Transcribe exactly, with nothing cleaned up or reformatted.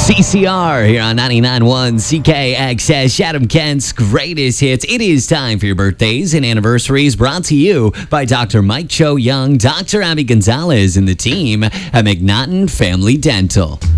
C C R here on ninety-nine point one C K X S, Adam Kent's greatest hits. It is time for your birthdays and anniversaries, brought to you by Doctor Mike Cho Young, Doctor Abby Gonzalez, and the team at McNaughton Family Dental.